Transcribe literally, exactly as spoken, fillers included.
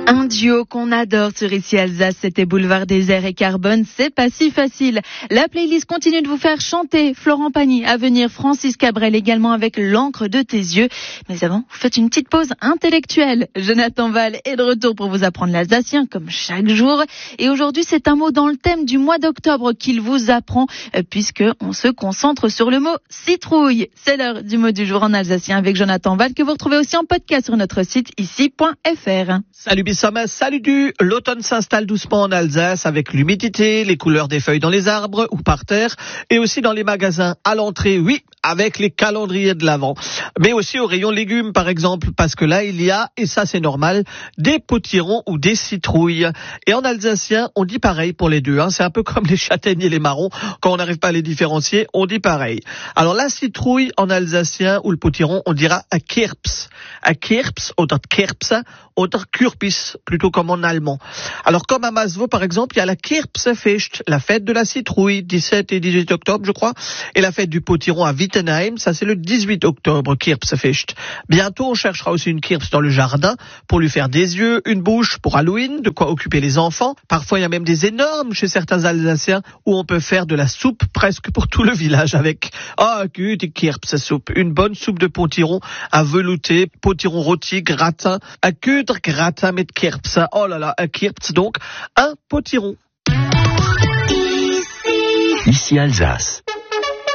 Un duo qu'on adore sur Ici Alsace, c'était Boulevard Désert et Carbone, c'est pas si facile. La playlist continue de vous faire chanter Florent Pagny, à venir Francis Cabrel également avec L'encre de tes yeux. Mais avant, vous faites une petite pause intellectuelle. Jonathan Val est de retour pour vous apprendre l'alsacien comme chaque jour. Et aujourd'hui, c'est un mot dans le thème du mois d'octobre qu'il vous apprend puisque on se concentre sur le mot citrouille. C'est l'heure du mot du jour en alsacien avec Jonathan Val que vous retrouvez aussi en podcast sur notre site ici point f r. Salut Bissama, salut du. L'automne s'installe doucement en Alsace avec l'humidité, les couleurs des feuilles dans les arbres ou par terre et aussi dans les magasins à l'entrée, oui, avec les calendriers de l'Avent. Mais aussi au rayon légumes par exemple, parce que là il y a, et ça c'est normal, des potirons ou des citrouilles. Et en alsacien, on dit pareil pour les deux, hein. C'est un peu comme les châtaignes et les marrons, quand on n'arrive pas à les différencier, on dit pareil. Alors la citrouille en alsacien ou le potiron, on dira a kirps. A kirps, oder kirps, oder Kürbis, plutôt comme en allemand. Alors comme à Masvo par exemple, il y a la Kirpsfest, la fête de la citrouille, dix-sept et dix-huit octobre je crois, et la fête du potiron à Wittenheim, ça c'est le dix-huit octobre, Kirpsfest. Bientôt on cherchera aussi une kirps dans le jardin pour lui faire des yeux, une bouche pour Halloween, de quoi occuper les enfants. Parfois il y a même des énormes chez certains Alsaciens où on peut faire de la soupe presque pour tout le village avec ah oh, die Kirpssoupe, une bonne soupe de potiron à velouter, potiron rôti, gratin, à Küter gratin mit Kirps. Oh là là, un Kirps donc, un potiron. Ici Alsace.